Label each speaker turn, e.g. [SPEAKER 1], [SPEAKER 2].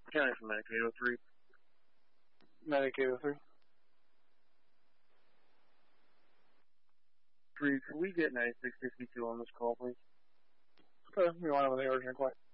[SPEAKER 1] County from Medicaid 03.
[SPEAKER 2] Medicaid 03.
[SPEAKER 1] 3, could we get 9662 on this call, please?
[SPEAKER 2] Okay, we don't have any urgent request.